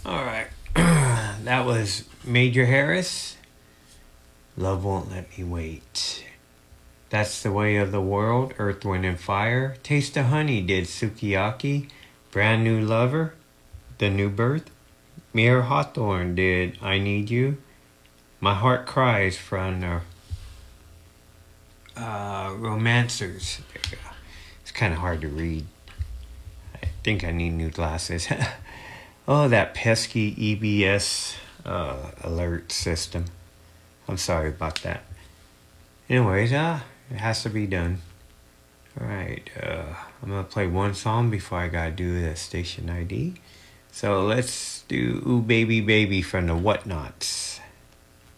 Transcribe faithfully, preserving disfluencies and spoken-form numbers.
All right. That was Major Harris. Love Won't Let Me Wait. That's the Way of the World, Earth, Wind, and Fire. Taste of Honey did Sukiyaki. Brand New Lover, The New Birth. Mayor Hawthorne did I Need You. My Heart Cries from the uh, Romancers. It's kind of hard to read. I think I need new glasses. Oh, that pesky E B S uh, alert system. I'm sorry about that. Anyways, uh, it has to be done. Alright, uh, I'm gonna play one song before I gotta do the station I D. So let's do Ooh Baby Baby from the Whatnots.